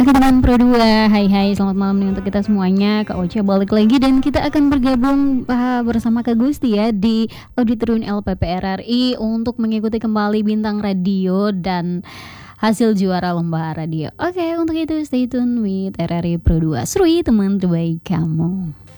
Oke teman Pro 2, hai selamat malam nih untuk kita semuanya. Kak Ocha balik lagi dan kita akan bergabung bersama Kak Gusti ya di Auditorium LPP RRI untuk mengikuti kembali bintang radio dan hasil juara lomba radio. Oke, untuk itu stay tune with RRI Pro 2. Seru teman terbaik kamu.